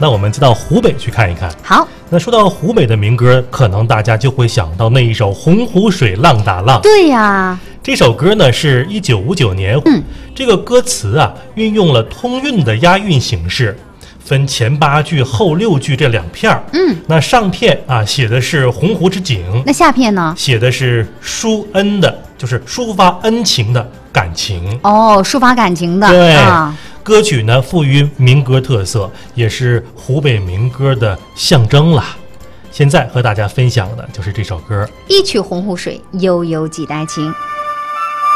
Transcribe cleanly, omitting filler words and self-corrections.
那我们就到湖北去看一看。 好， 那说到湖北的民歌，可能大家就会想到那一首《洪湖水浪打浪》。 对呀， 这首歌呢是1959年，这个歌词啊运用了通韵的押韵形式，分前8句后6句这2片儿。那上片啊写的是洪湖之景， 那下片呢？ 写的是抒恩的，就是抒发恩情的感情。 哦，抒发感情的。 对啊， 歌曲呢富于民歌特色，也是湖北民歌的象征啦。现在和大家分享的就是这首歌。 一曲洪湖水，悠悠几代情。